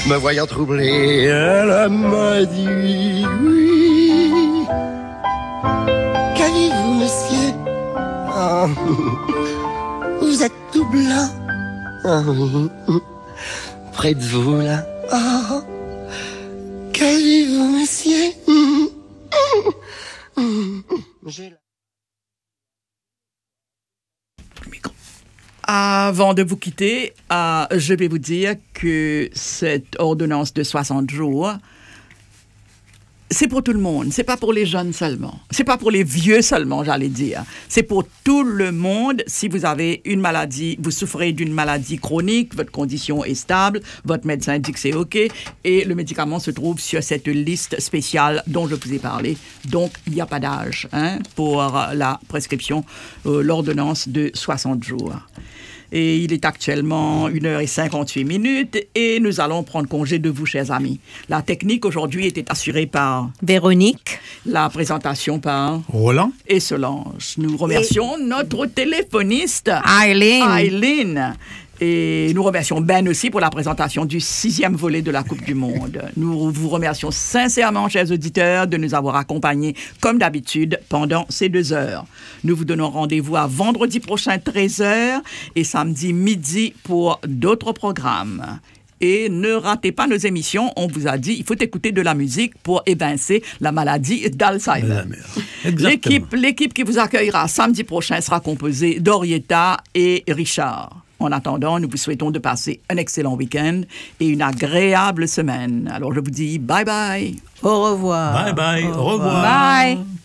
Me voyant troublé, elle m'a dit oui. Qu'avez-vous, monsieur? Ah, vous êtes tout blanc. Ah, oui. Près de vous, là. Ah, qu'avez-vous, monsieur? J'ai... Avant de vous quitter, je vais vous dire que cette ordonnance de 60 jours, c'est pour tout le monde. C'est pas pour les jeunes seulement. C'est pas pour les vieux seulement, j'allais dire. C'est pour tout le monde. Si vous avez une maladie, vous souffrez d'une maladie chronique, votre condition est stable, votre médecin dit que c'est OK, et le médicament se trouve sur cette liste spéciale dont je vous ai parlé. Donc, il n'y a pas d'âge pour la prescription, l'ordonnance de 60 jours. Et il est actuellement 1h58 et nous allons prendre congé de vous, chers amis. La technique aujourd'hui était assurée par Véronique. La présentation par Roland et Solange. Nous remercions notre téléphoniste Aileen. Et nous remercions Ben aussi pour la présentation du 6e volet de la Coupe du Monde. Nous vous remercions sincèrement, chers auditeurs, de nous avoir accompagnés, comme d'habitude, pendant ces 2 heures. Nous vous donnons rendez-vous à vendredi prochain, 13h, et samedi midi pour d'autres programmes. Et ne ratez pas nos émissions. On vous a dit, il faut écouter de la musique pour évincer la maladie d'Alzheimer. L'équipe qui vous accueillera samedi prochain sera composée d'Orietta et Richard. En attendant, nous vous souhaitons de passer un excellent week-end et une agréable semaine. Alors, je vous dis bye bye. Au revoir. Bye bye. Au revoir. Bye.